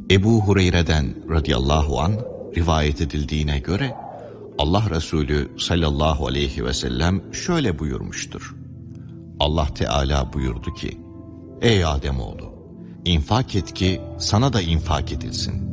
Ebu Hureyre'den radıyallahu anh rivayet edildiğine göre Allah Resulü sallallahu aleyhi ve sellem şöyle buyurmuştur. Allah Teala buyurdu ki, ey Ademoğlu, infak et ki sana da infak edilsin.